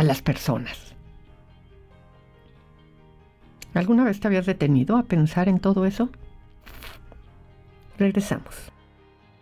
a las personas. ¿Alguna vez te habías detenido a pensar en todo eso? Regresamos.